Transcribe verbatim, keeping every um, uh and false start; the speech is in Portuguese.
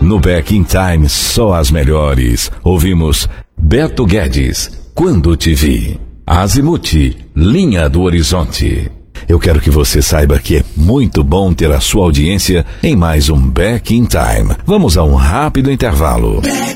No Back in Time, só as melhores. Ouvimos Beto Guedes, Quando Te Vi. Azimuth, Linha do Horizonte. Eu quero que você saiba que é muito bom ter a sua audiência em mais um Back in Time. Vamos a um rápido intervalo.